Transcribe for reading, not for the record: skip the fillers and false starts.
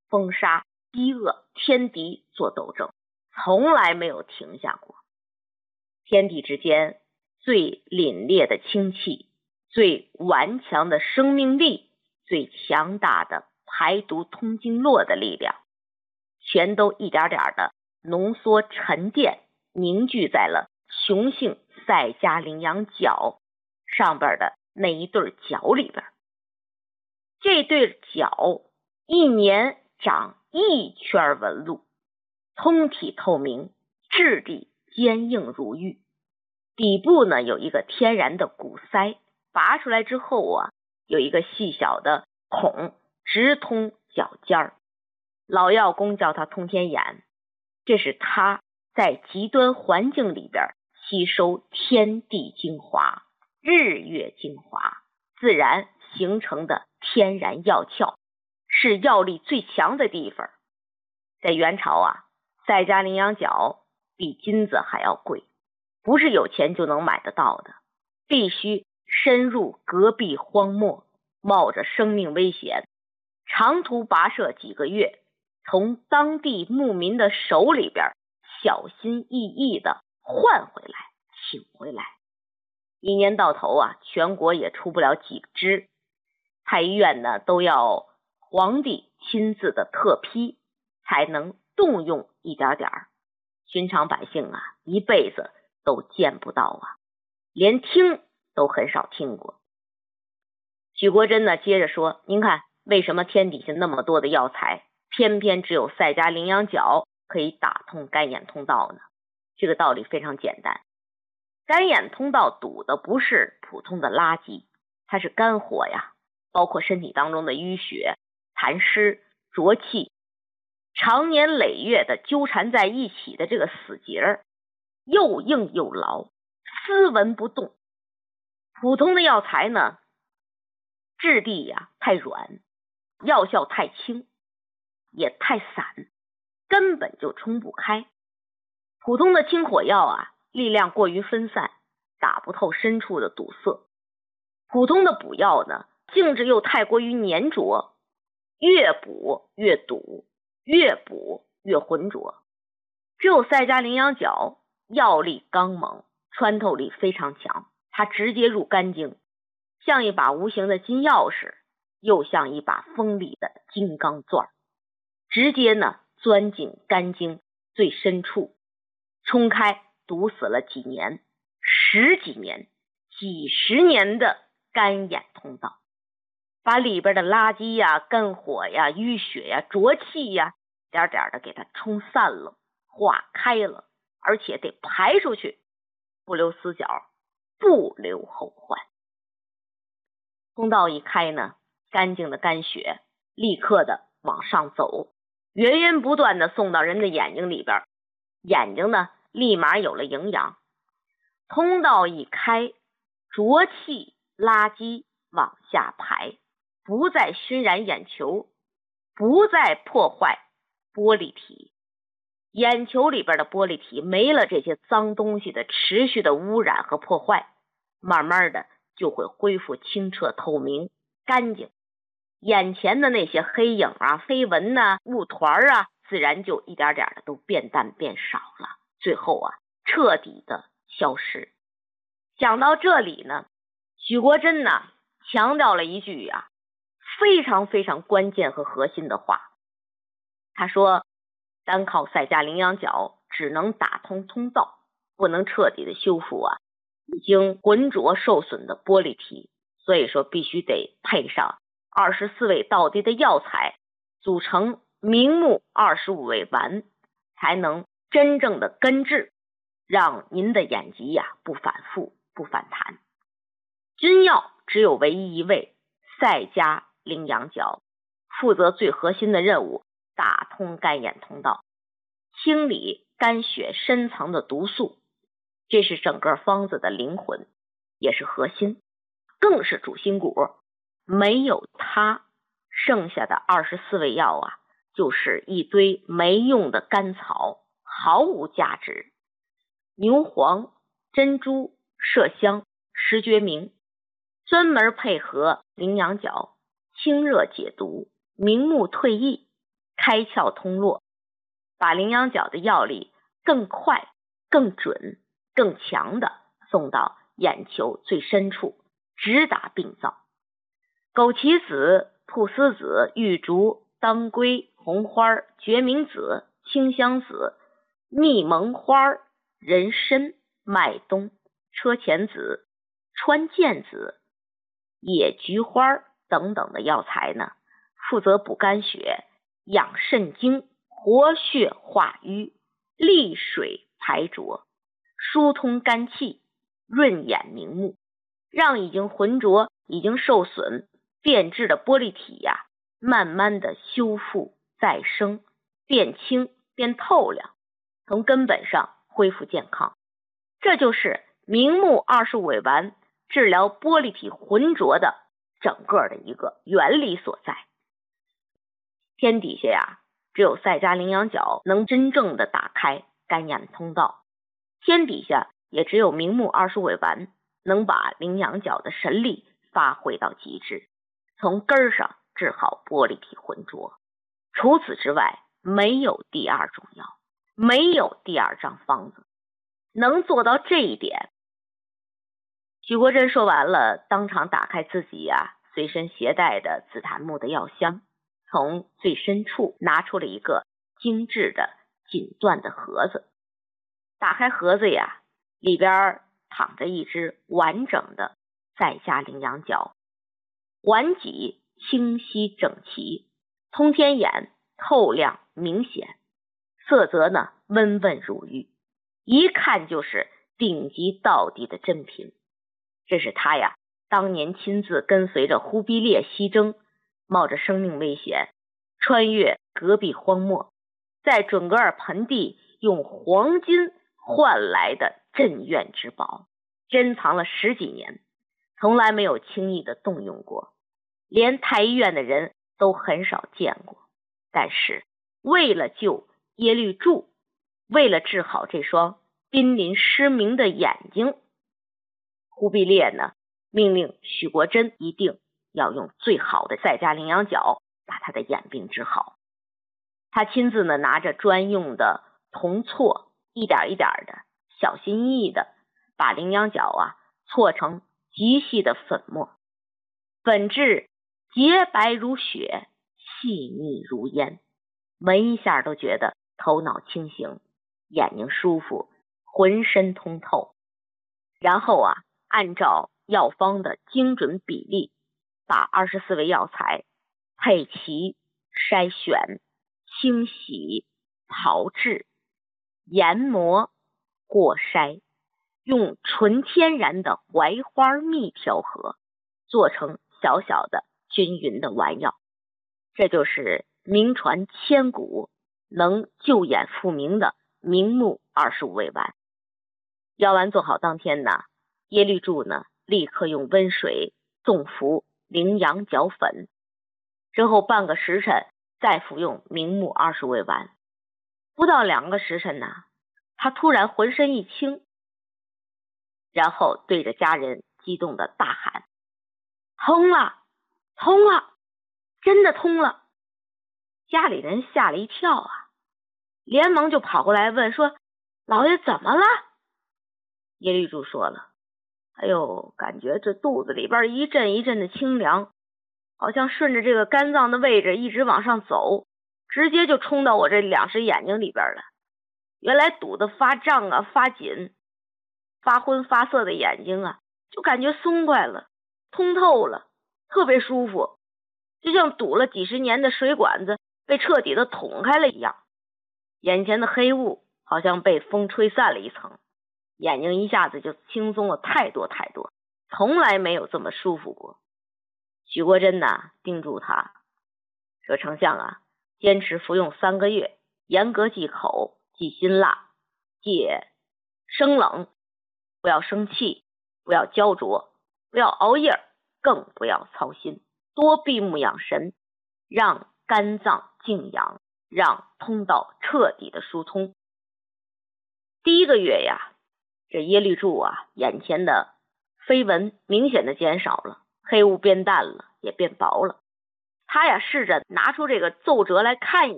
风沙、饥饿、天敌做斗争，从来没有停下过。天地之间最凛冽的清气，最顽强的生命力，最强大的排毒通经络的力量，全都一点点的浓缩沉淀，凝聚在了雄性赛迦羚羊角上边的那一对角里边。这对角一年长1圈纹路，通体透明，质地坚硬如玉，底部呢有一个天然的骨塞，拔出来之后啊，有一个细小的孔直通脚尖儿。老药工叫它通天眼，这是它在极端环境里边吸收天地精华、日月精华，自然形成的天然药窍，是药力最强的地方。在元朝啊，赛迦羚羊角比金子还要贵，不是有钱就能买得到的，必须深入戈壁荒漠，冒着生命危险，长途跋涉几个月，从当地牧民的手里边小心翼翼的换回来，请回来。一年到头啊，全国也出不了几只，太医院呢都要皇帝亲自的特批，才能动用一点点，寻常百姓啊一辈子都见不到啊，连听都很少听过。许国珍呢接着说，您看为什么天底下那么多的药材，偏偏只有赛迦羚羊角可以打通肝眼通道呢？这个道理非常简单，肝眼通道堵的不是普通的垃圾，它是肝火呀，包括身体当中的淤血、痰湿、浊气，常年累月的纠缠在一起的这个死结，又硬又牢，丝纹不动。普通的药材呢，质地呀太软，药效太轻，也太散，根本就冲不开。普通的清火药啊，力量过于分散，打不透深处的堵塞。普通的补药呢，性质又太过于粘着，越补越堵，越补越浑浊。只有赛迦羚羊角药力刚猛，穿透力非常强，它直接入肝经，像一把无形的金钥匙，又像一把锋利的金刚钻，直接呢钻进肝经最深处，冲开堵死了几年、10几年、几十年的肝眼通道，把里边的垃圾呀、肝火呀、淤血呀、浊气呀，点点的给它冲散了、化开了，而且得排出去，不留死角，不留后患。通道一开呢，干净的肝血立刻的往上走，源源不断的送到人的眼睛里边，眼睛呢立马有了营养。通道一开，浊气垃圾往下排，不再熏染眼球，不再破坏玻璃体。眼球里边的玻璃体没了这些脏东西的持续的污染和破坏，慢慢的就会恢复清澈透明干净，眼前的那些黑影啊、飞蚊啊、雾团啊，自然就一点点的都变淡变少了，最后啊彻底的消失。讲到这里呢，许国珍呢强调了一句啊非常非常关键和核心的话，他说单靠赛迦羚羊角只能打通通道，不能彻底的修复啊已经浑浊受损的玻璃体，所以说必须得配上24味道地的药材，组成明目25味丸，才能真正的根治，让您的眼疾呀不反复不反弹。君药只有唯一一味赛迦羚羊角，负责最核心的任务，打通肝眼通道，清理肝血深层的毒素，这是整个方子的灵魂，也是核心，更是主心骨。没有它，剩下的24味药啊，就是一堆没用的甘草，毫无价值。牛黄、珍珠、麝香、石决明专门配合羚羊角，清热解毒，明目退翳， 开窍通络，把羚羊角的药力更快、更准、更强的送到眼球最深处，直达病灶。枸杞子、菟丝子、玉竹、当归、红花、决明子、清香子、蜜蒙花、人参、麦冬、车前子、川涧子、野菊花等等的药材呢，负责补肝血、养肾精、活血化瘀、利水排浊、疏通肝气、润眼明目，让已经浑浊、已经受损、变质的玻璃体呀，慢慢的修复再生，变清变透亮，从根本上恢复健康。这就是明目25味丸治疗玻璃体浑浊的整个的一个原理所在。天底下呀，只有赛迦羚羊角能真正的打开肝眼通道，天底下也只有明目20味丸能把羚羊角的神力发挥到极致，从根儿上治好玻璃体浑浊。除此之外，没有第二种药，没有第二张方子能做到这一点。许国珍说完了，当场打开自己随身携带的紫檀木的药箱，从最深处拿出了一个精致的锦缎的盒子。打开盒子里边躺着一只完整的赛迦羚羊角，环脊清晰整齐，通天眼透亮明显，色泽呢温润如玉，一看就是顶级到底的珍品。这是他当年亲自跟随着忽必烈西征，冒着生命危险穿越戈壁荒漠，在准噶尔盆地用黄金换来的镇院之宝，珍藏了10几年，从来没有轻易的动用过，连太医院的人都很少见过。但是为了救耶律柱，为了治好这双濒临失明的眼睛，忽必烈呢命令许国珍一定要用最好的赛迦羚羊角把他的眼病治好。他亲自呢拿着专用的铜锉，一点一点的小心翼翼的把羚羊角搓成极细的粉末，粉质洁白如雪，细腻如烟，闻一下都觉得头脑清醒，眼睛舒服，浑身通透。然后按照药方的精准比例，把24味药材配齐、筛选、清洗、炮制、研磨、过筛，用纯天然的槐花蜜调和，做成小小的均匀的丸药。这就是名传千古，能救眼复明的明目25味丸。药丸做好当天呢，耶律柱呢立刻用温水冻服羚羊角粉，之后半个时辰再服用明目20味丸。不到2个时辰呢，他突然浑身一轻，然后对着家人激动的大喊：通了，通了，真的通了！家里人吓了一跳连忙就跑过来问说：老爷怎么了？耶律柱说了：哎呦，感觉这肚子里边一阵一阵的清凉，好像顺着这个肝脏的位置一直往上走，直接就冲到我这2只眼睛里边了。原来堵得发胀发紧、发昏发涩的眼睛就感觉松快了，通透了，特别舒服，就像堵了几十年的水管子被彻底的捅开了一样。眼前的黑雾好像被风吹散了一层，眼睛一下子就轻松了太多太多，从来没有这么舒服过。许国珍叮嘱他说：丞相坚持服用3个月，严格忌口，忌辛辣，戒生冷，不要生气，不要焦灼，不要熬夜，更不要操心，多闭目养神，让肝脏静养，让通道彻底的疏通。第1个月这耶律柱眼前的飞蚊明显的减少了，黑雾变淡了，也变薄了。他试着拿出这个奏折来看一